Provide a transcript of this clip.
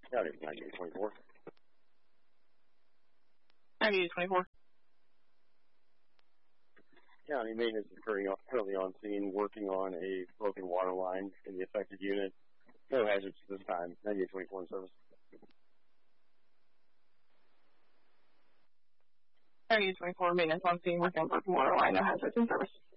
County 9824. 9824. County maintenance is currently on scene working on a broken water line in the affected unit. No hazards this time. 9824 in service. 9824, maintenance on scene working on broken water line, no hazards in service.